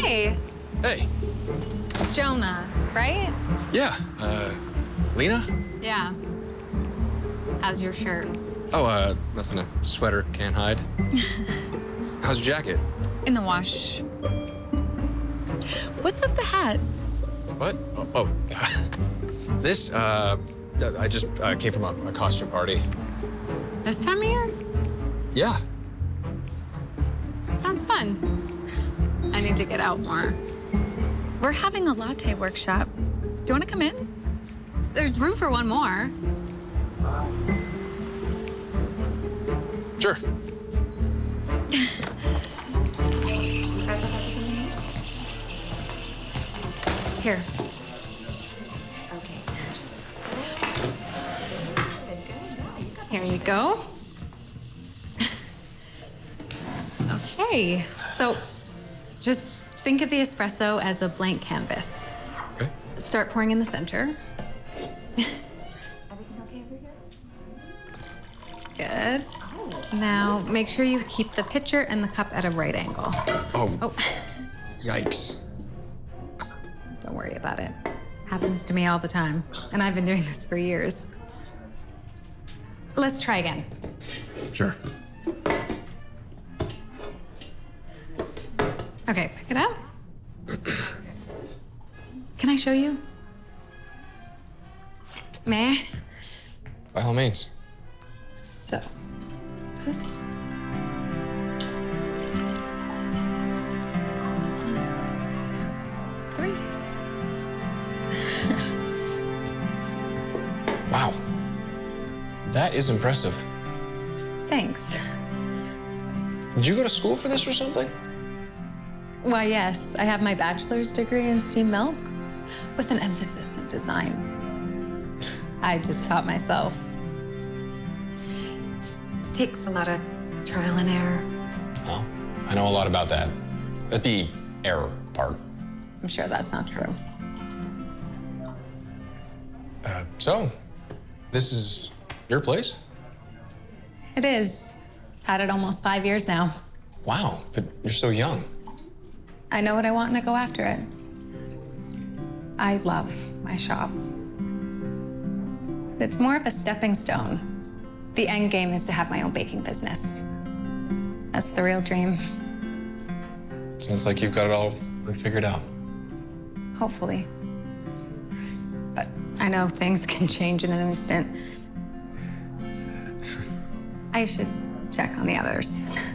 Hey, Hey. Jonah, right? Yeah, Lena? Yeah. How's your shirt? Oh, nothing. A sweater can't hide. How's your jacket? In the wash. What's with the hat? What? Oh. This, I just came from a costume party. This time of year? Yeah. Sounds fun. I need to get out more. We're having a latte workshop. Do you want to come in? There's room for one more. Sure. Here. Here you go. Okay, so just think of the espresso as a blank canvas. Okay. Start pouring in the center. Good. Now, make sure you keep the pitcher and the cup at a right angle. Oh. Yikes. Don't worry about it. Happens to me all the time, and I've been doing this for years. Let's try again. Sure. Okay, pick it up. Can I show you? May I? By all means. So, this. Three. Wow. That is impressive. Thanks. Did you go to school for this or something? Why, yes. I have my bachelor's degree in steamed milk with an emphasis in design. I just taught myself. Takes a lot of trial and error. Well, I know a lot about that. At the error part. I'm sure that's not true. So, this is your place? It is. Had it almost 5 years now. Wow, but you're so young. I know what I want and I go after it. I love my shop. But it's more of a stepping stone. The end game is to have my own baking business. That's the real dream. Sounds like you've got it all figured out. Hopefully. But I know things can change in an instant. I should check on the others.